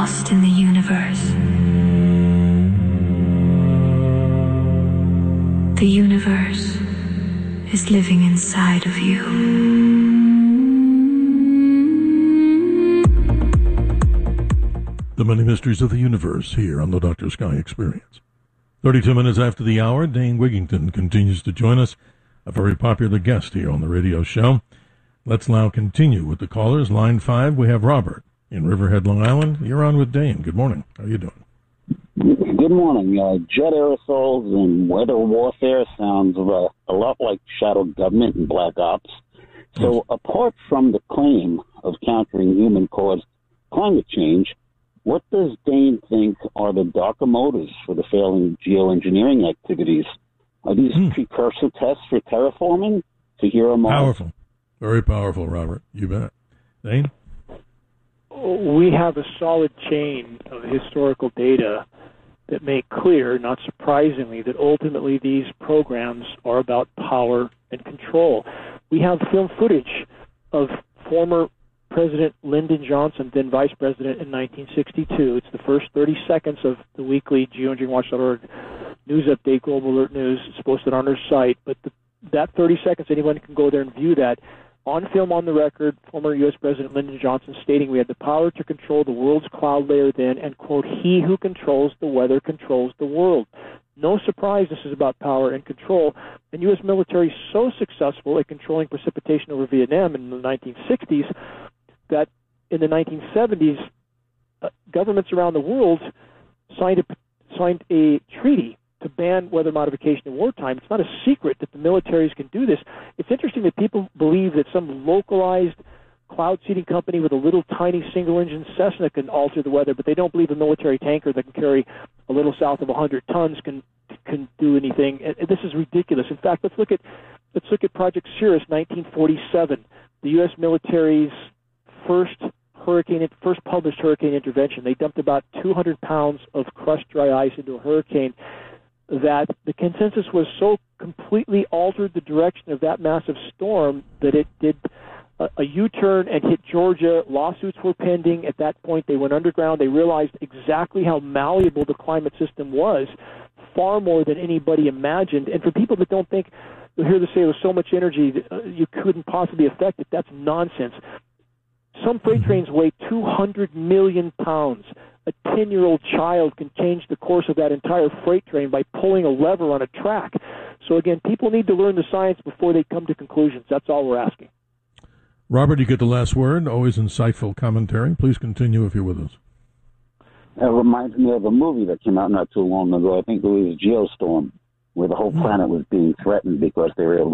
lost in the universe. The universe is living inside of you. The many mysteries of the universe here on the Dr. Sky Experience. 32 minutes after the hour, Dane Wigington continues to join us, a very popular guest here on the radio show. Let's now continue with the callers. Line 5, we have Robert in Riverhead, Long Island. You're on with Dane. Good morning. How are you doing? Good morning. Jet aerosols and weather warfare sounds a lot like shadow government and black ops. So apart from the claim of countering human-caused climate change, what does Dane think are the darker motives for the failing geoengineering activities? Are these precursor tests for terraforming to hero Mars? Powerful. Very powerful, Robert. You bet. Dane? We have a solid chain of historical data that make clear, not surprisingly, that ultimately these programs are about power and control. We have film footage of former President Lyndon Johnson, then Vice President in 1962. It's the first 30 seconds of the weekly geoengineeringwatch.org news update, Global Alert News. It's posted on our site. But that 30 seconds, anyone can go there and view that. On film, on the record, former U.S. President Lyndon Johnson stating we had the power to control the world's cloud layer then, and, quote, he who controls the weather controls the world. No surprise this is about power and control. And U.S. military is so successful at controlling precipitation over Vietnam in the 1960s that in the 1970s, governments around the world signed a treaty to ban weather modification in wartime. It's not a secret that the militaries can do this. It's interesting that people believe that some localized cloud seeding company with a little tiny single-engine Cessna can alter the weather, but they don't believe a military tanker that can carry a little south of 100 tons can do anything. And this is ridiculous. In fact, let's look at Project Cirrus, 1947, the U.S. military's first published hurricane intervention. They dumped about 200 pounds of crushed dry ice into a hurricane that the consensus was so completely altered the direction of that massive storm that it did a U-turn and hit Georgia. Lawsuits were pending. At that point, they went underground. They realized exactly how malleable the climate system was, far more than anybody imagined. And for people that don't think, you'll hear them say with so much energy that you couldn't possibly affect it, that's nonsense. Some freight trains weigh 200 million pounds. A 10-year-old child can change the course of that entire freight train by pulling a lever on a track. So, again, people need to learn the science before they come to conclusions. That's all we're asking. Robert, you get the last word. Always insightful commentary. Please continue if you're with us. That reminds me of a movie that came out not too long ago. I think it was Geostorm, where the whole planet was being threatened because they were able